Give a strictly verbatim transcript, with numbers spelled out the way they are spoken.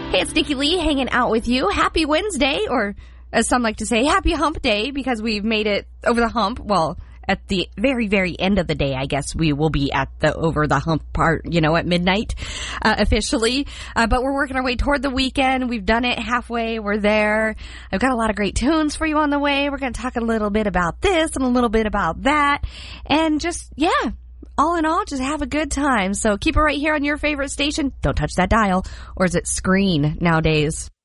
Hey, it's Nikki Lee hanging out with you. Happy Wednesday, or as some like to say, happy hump day, because we've made it over the hump. Well, at the very, very end of the day, I guess we will be at the over the hump part, you know, at midnight, uh, officially. Uh, but we're working our way toward the weekend. We've done it halfway. We're there. I've got a lot of great tunes for you on the way. We're going to talk a little bit about this and a little bit about that. And just, yeah, all in all, just have a good time. So keep it right here on your favorite station. Don't touch that dial. Or is it screen nowadays?